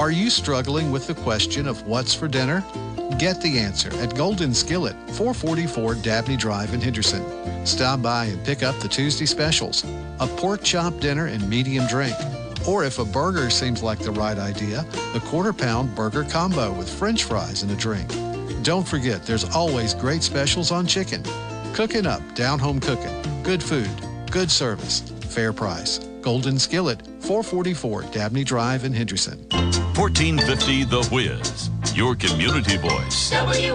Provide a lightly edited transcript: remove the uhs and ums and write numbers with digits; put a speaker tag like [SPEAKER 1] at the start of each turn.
[SPEAKER 1] Are you struggling with the question of what's for dinner? Get the answer at Golden Skillet, 444 Dabney Drive in Henderson. Stop by and pick up the Tuesday specials, a pork chop dinner and medium drink. Or if a burger seems like the right idea, the quarter-pound burger combo with French fries and a drink. Don't forget, there's always great specials on chicken. Cooking up, down-home cooking. Good food, good service, fair price. Golden Skillet, 444 Dabney Drive in Henderson.
[SPEAKER 2] 1450 The Whiz, your community voice.